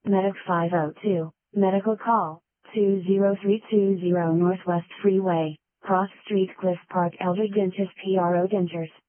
Medic 502, medical call, 20320 Northwest Freeway, Cross Street, Cliff Park, Elder Dentist, PRO Dentures.